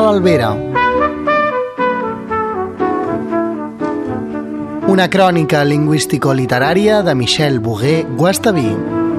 l'Albera. Una crònica lingüístico-literària de Michel Bogué-Guastaví.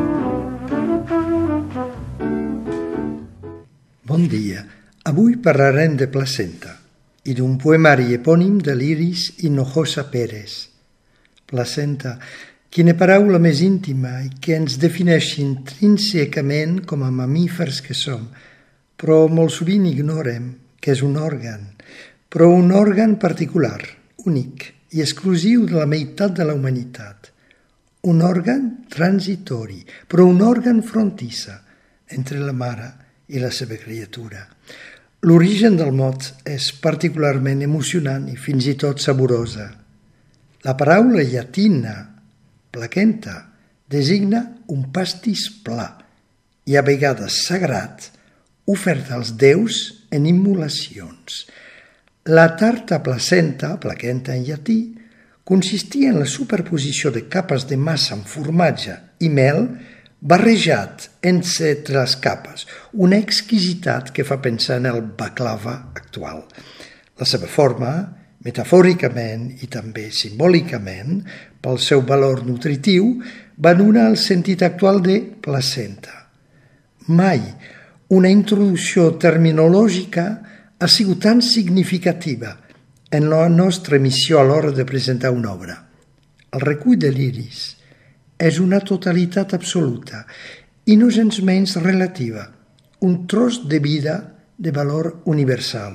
Bon dia. Avui parlarem de placenta i d'un poemari epònim de l'Iris Hinojosa Pérez. Placenta, quina paraula més íntima i que ens defineix intrínsecament com a mamífers que som, però molt sovint ignorem que és un òrgan, però un òrgan particular, únic i exclusiu de la meitat de la humanitat. Un òrgan transitori, però un òrgan frontissa entre la mare i la seva criatura. L'origen del mot és particularment emocionant i fins i tot saborosa. La paraula llatina, placenta, designa un pastís pla i a vegades sagrat, ofert als déus en immolacions. La tarta placenta, placenta en llatí, consistia en la superposició de capes de massa amb formatge i mel barrejat entre les capes, una exquisitat que fa pensar en el baklava actual. La seva forma, metafòricament i també simbòlicament, pel seu valor nutritiu, va donar el sentit actual de placenta. Mai una introducció terminològica ha sigut tan significativa en la nostra missió a l'hora de presentar una obra. El recull de l'Iris és una totalitat absoluta i no gens menys relativa, un tros de vida de valor universal.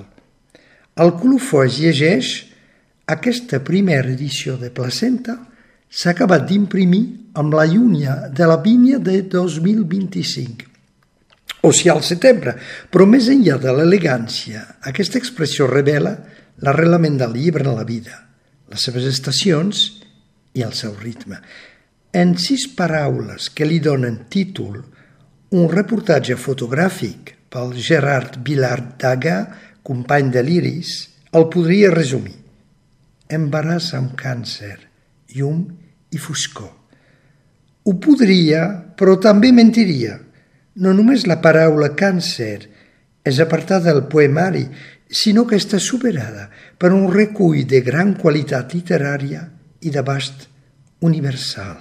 El colofó es llegeix: aquesta primera edició de Placenta s'ha acabat d'imprimir amb la llúnia de la vinya de 2025. O sigui, al setembre, però més enllà de l'elegància, aquesta expressió revela l'arrelament del llibre en la vida, les seves estacions i el seu ritme. En 6 paraules que li donen títol, un reportatge fotogràfic pel Gerard Vilardaga, company de l'Iris, el podria resumir: embaràs amb càncer, llum i foscor. Ho podria, però també mentiria. No només la paraula càncer és apartada del poemari, sinó que està superada per un recull de gran qualitat literària i d'abast universal.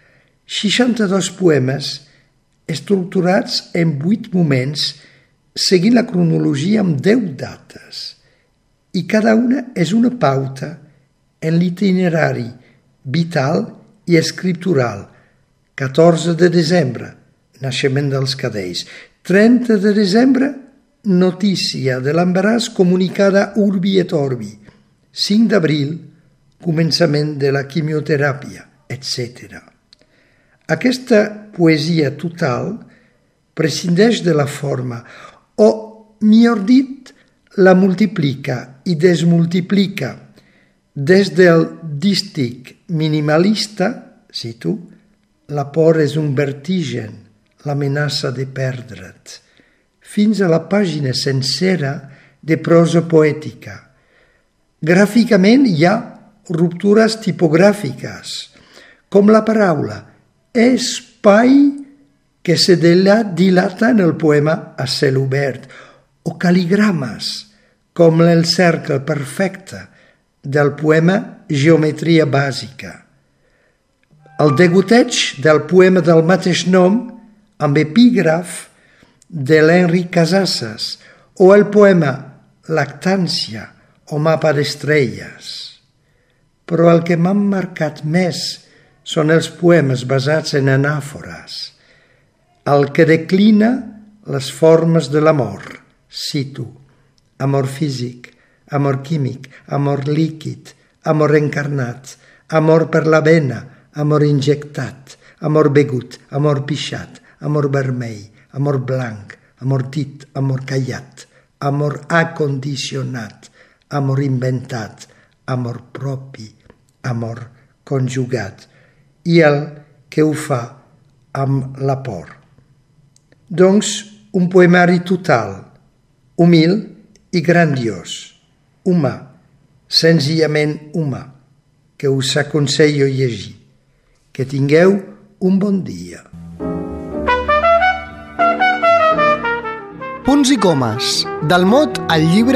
62 poemes estructurats en 8 moments seguint la cronologia amb 10 dates, i cada una és una pauta en l'itinerari vital i escriptural. 14 de desembre, naixement dels cadells. 30 de desembre, notícia de l'embaràs comunicada urbi et orbi. 5 d'abril, començament de la quimioteràpia, etc. Aquesta poesia total prescindeix de la forma, o, millor dit, la multiplica i desmultiplica des del dístic minimalista, cito, la por és un vertigen, l'amenaça de perdre't, fins a la pàgina sencera de prosa poètica. Gràficament hi ha ruptures tipogràfiques, com la paraula espai que se dilata en el poema a cel obert, o cal·ligrames, com el cercle perfecte del poema Geometria bàsica. El degoteig del poema del mateix nom amb epígraf de l'Henri Casassas, o el poema Lactància o Mapa d'estrelles. Però el que m'han marcat més són els poemes basats en anàfores, el que declina les formes de l'amor, cito: amor físic, amor químic, amor líquid, amor encarnat, amor per la vena, amor injectat, amor begut, amor pixat, amor vermell, amor blanc, amor dit, amor callat, amor acondicionat, amor inventat, amor propi, amor conjugat, i el que ho fa amb la por. Doncs, un poemari total, humil i grandiós, humà, senzillament humà, que us aconsello llegir. Que tingueu un bon dia. Punts i comes, del mot al llibre